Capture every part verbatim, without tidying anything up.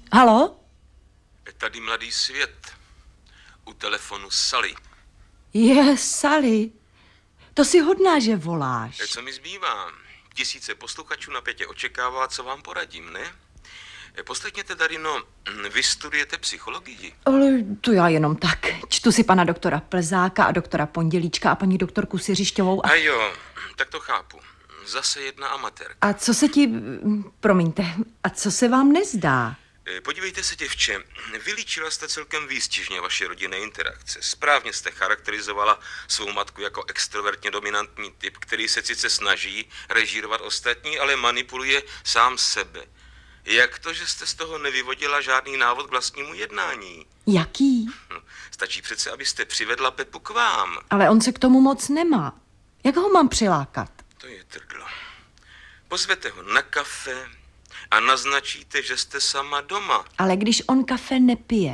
Halo? Je tady Mladý svět. U telefonu Sally. Je, Sally. To si hodná, že voláš. Co mi zbývá? Tisíce posluchačů napětě očekává, co vám poradím, ne? Poslechněte, Darino, vy studujete psychologii. Ale to já jenom tak. Čtu si pana doktora Plzáka a doktora Pondělíčka a paní doktorku Siřišťovou. A... a jo, tak to chápu. Zase jedna amatérka. A co se ti... Promiňte, a co se vám nezdá? Podívejte se, děvče, vylíčila jste celkem výstižně vaše rodinné interakce. Správně jste charakterizovala svou matku jako extrovertně dominantní typ, který se sice snaží režírovat ostatní, ale manipuluje sám sebe. Jak to, že jste z toho nevyvodila žádný návod k vlastnímu jednání? Jaký? Hm, stačí přece, abyste přivedla Pepu k vám. Ale on se k tomu moc nemá. Jak ho mám přilákat? To je trdlo. Pozvete ho na kafe a naznačíte, že jste sama doma. Ale když on kafe nepije.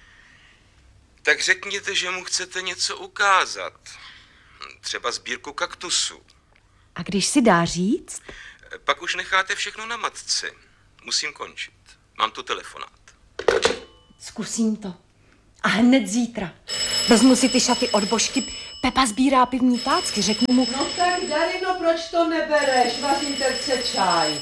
Tak řekněte, že mu chcete něco ukázat. Třeba sbírku kaktusů. A když si dá říct? Pak už necháte všechno na matce. Musím končit. Mám tu telefonát. Zkusím to. A hned zítra. Vezmu si ty šaty od Božky. Pepa sbírá pivní tácky, řeknu mu... No tak, Darino, proč to nebereš? Vařím terce čaj.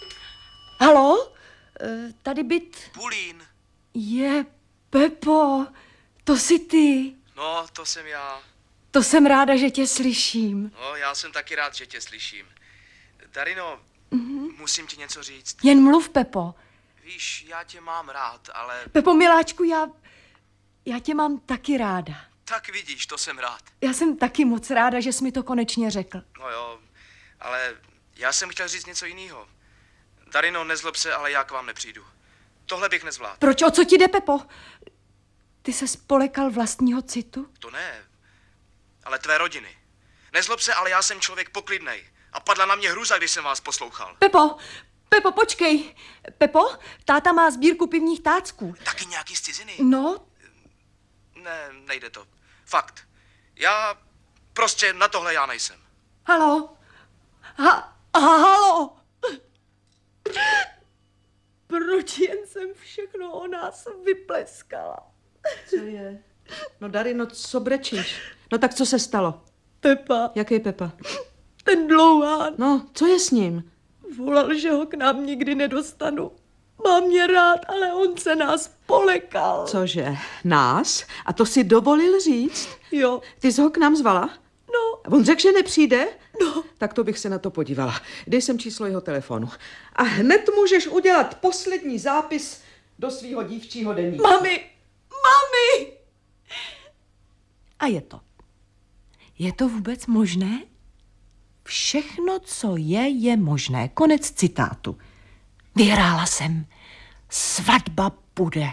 Halo? E, tady byt... Bulín. Je, Pepo, to jsi ty. No, to jsem já. To jsem ráda, že tě slyším. No, já jsem taky rád, že tě slyším. Darino, mm-hmm. musím ti něco říct. Jen mluv, Pepo. Víš, já tě mám rád, ale... Pepo, miláčku, já... Já tě mám taky ráda. Tak vidíš, to jsem rád. Já jsem taky moc ráda, že jsi mi to konečně řekl. No jo, ale já jsem chtěl říct něco jiného. Darino, nezlob se, ale já k vám nepřijdu. Tohle bych nezvládl. Proč, o co ti jde, Pepo? Ty se spolekal vlastního citu? To ne, ale tvé rodiny. Nezlob se, ale já jsem člověk poklidnej. A padla na mě hruza, když jsem vás poslouchal. Pepo, Pepo, počkej. Pepo, táta má sbírku pivních tácků. Taky nějaký z ciziny? No. Ne, nejde to. Fakt. Já prostě na tohle já nejsem. Halo? Ha, halo? Proč jen jsem všechno o nás vypleskala? Co je? No, Darino, co brečíš? No tak co se stalo? Pepa. Jaký Pepa? Ten dlouhán. No, co je s ním? Volal, že ho k nám nikdy nedostanu. Mám mě rád, ale on se nás polekal. Cože? Nás? A to si dovolil říct? Jo. Ty jsi ho k nám zvala? No. A on řekl, že nepřijde? No. Tak to bych se na to podívala. Dej sem číslo jeho telefonu. A hned můžeš udělat poslední zápis do svýho dívčího deníku. Mami! Mami! A je to. Je to vůbec možné? Všechno, co je, je možné. Konec citátu. Vyhrála jsem. Svatba bude.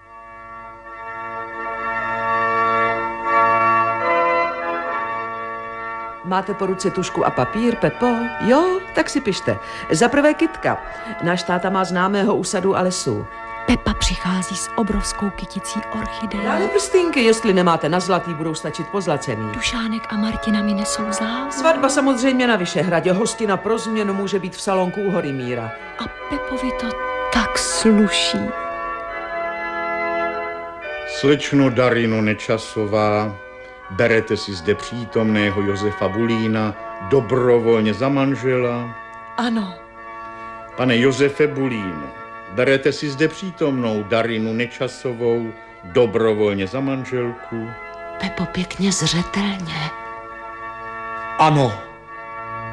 Máte po ruce tužku a papír, Pepo? Jo, tak si pište. Za prvé Kytka. Náš táta má známého u sadů a lesů. Pepa přichází s obrovskou kyticí orchidejí. Dále prstínky, jestli nemáte na zlatý, budou stačit pozlacený. Dušánek a Martina mi nesou závěr. Svatba samozřejmě na Vyšehradě. Hostina pro změnu může být v salonku u Hory Míra. A Pepovi to tak sluší. Slečno Darino Nečasová, berete si zde přítomného Josefa Bulína dobrovolně za manžela? Ano. Pane Josefe Bulín, berete si zde přítomnou Darinu Nečasovou dobrovolně za manželku? Pepo, pěkně zřetelně. Ano.